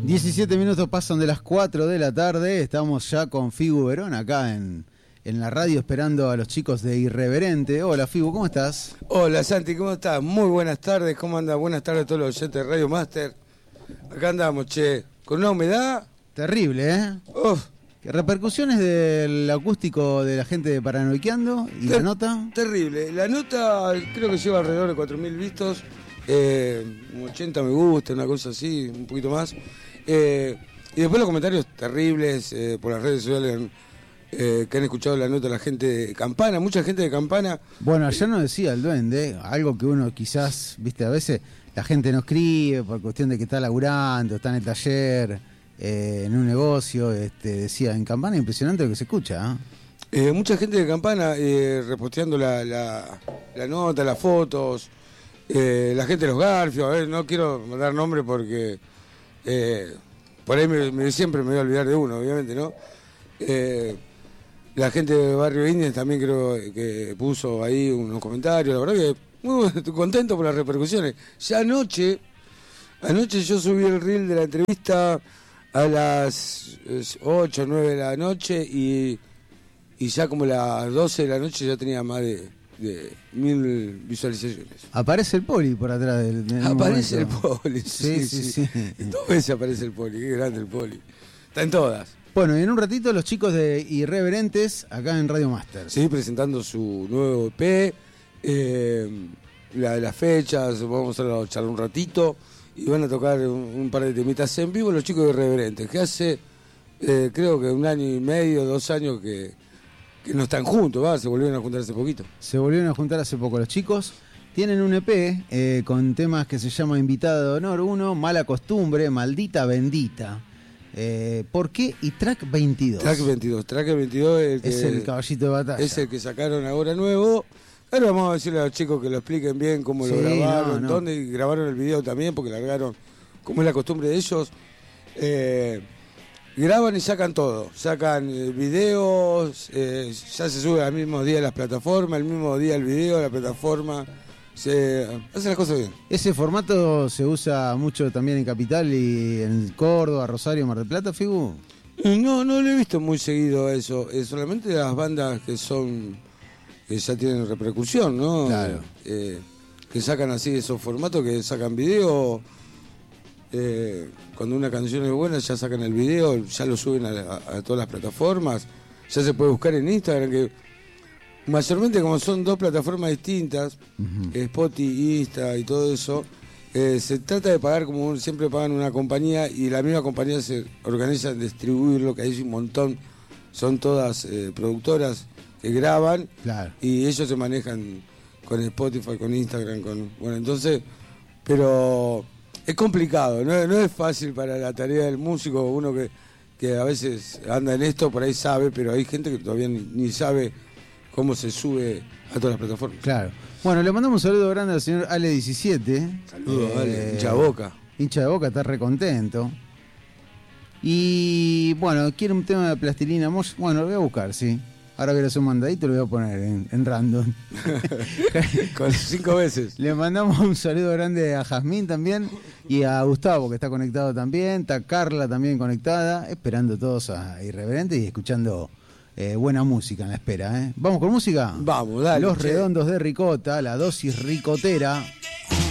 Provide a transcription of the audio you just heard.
17 minutos pasan de las 4 de la tarde, estamos ya con Figu Verón acá en la radio esperando a los chicos de Irreverente. Hola Figu, ¿cómo estás? Hola Santi, ¿cómo estás? Muy buenas tardes, ¿cómo andas? Buenas tardes a todos los oyentes de Radio Master. Acá andamos, che, con una humedad... Terrible, ¿eh? Uf. ¿Repercusiones del acústico de la gente de Paranoiqueando y la nota? Terrible, la nota creo que lleva alrededor de 4.000 vistos, 80 me gusta, una cosa así, un poquito más. Y después los comentarios terribles por las redes sociales que han escuchado la nota, la gente de Campana, mucha gente de Campana. Bueno, ayer nos decía el duende, algo que uno quizás, viste, a veces la gente no escribe por cuestión de que está laburando, está en el taller, en un negocio, decía, en Campana impresionante lo que se escucha, ¿eh? Mucha gente de Campana reposteando la nota, las fotos, la gente de los Garfios, a ver, no quiero dar nombre porque por ahí siempre me voy a olvidar de uno, obviamente, ¿no? La gente de Barrio Indies también creo que puso ahí unos comentarios, la verdad que muy contento por las repercusiones. Ya anoche yo subí el reel de la entrevista a las 8 o 9 de la noche y ya como las 12 de la noche ya tenía más de 1.000 visualizaciones. Aparece el Poli por atrás del aparece momento. El Poli, sí. 2 veces aparece el Poli, qué grande el Poli. Está en todas. Bueno, y en un ratito los chicos de Irreverentes acá en Radio Master. Sí, presentando su nuevo EP, las fechas, vamos a charlar un ratito y van a tocar un par de temitas en vivo los chicos de Irreverentes, que hace creo que 1 año y medio, 2 años que no están juntos, se volvieron a juntar hace poquito. Se volvieron a juntar hace poco los chicos. Tienen un EP con temas que se llama Invitada de Honor 1, Mala Costumbre, Maldita Bendita. ¿Por qué? Y Track 22. Track 22 es el caballito de batalla. Es el que sacaron ahora nuevo. Ahora vamos a decirle a los chicos que lo expliquen bien cómo lo grabaron, dónde grabaron el video también, porque largaron, como es la costumbre de ellos. Graban y sacan todo, sacan videos, ya se sube al mismo día a las plataformas, el mismo día el video a la plataforma, se hacen las cosas bien. ¿Ese formato se usa mucho también en Capital y en Córdoba, Rosario, Mar del Plata, Figu? No lo he visto muy seguido eso, solamente las bandas que ya tienen repercusión, ¿no? Claro. Que sacan así esos formatos, que sacan video. Cuando una canción es buena ya sacan el video, ya lo suben a todas las plataformas, ya se puede buscar en Instagram, que mayormente como son 2 plataformas distintas, Spotify, Insta y todo eso, se trata de pagar como siempre pagan una compañía y la misma compañía se organiza en distribuirlo, que hay un montón, son todas productoras que graban, claro. Y ellos se manejan con Spotify, con Instagram, entonces, pero... Es complicado, no es fácil para la tarea del músico, uno que a veces anda en esto, por ahí sabe, pero hay gente que todavía ni sabe cómo se sube a todas las plataformas. Claro. Bueno, le mandamos un saludo grande al señor Ale17. Saludos, Ale, hincha de Boca. Hincha de Boca, está recontento. Y bueno, quiere un tema de Plastilina Mosh. Bueno, lo voy a buscar, sí. Ahora voy a hacer un mandadito y lo voy a poner en random. Con 5 veces. Le mandamos un saludo grande a Jazmín también y a Gustavo, que está conectado también. Está Carla también conectada, esperando todos a Irreverente y escuchando buena música en la espera. ¿Vamos con música? Vamos, dale. Los Redondos de Ricota, la dosis ricotera.